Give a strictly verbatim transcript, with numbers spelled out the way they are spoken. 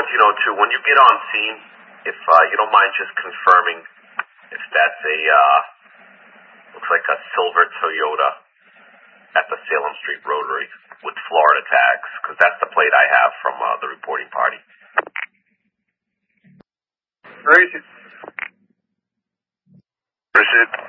you know, too, when you get on scene, if uh, you don't mind just confirming if that's a, uh, looks like a silver Toyota at the Salem Street Rotary with Florida tags, because that's the plate I have from uh, the reporting party. Raise it. Proceed.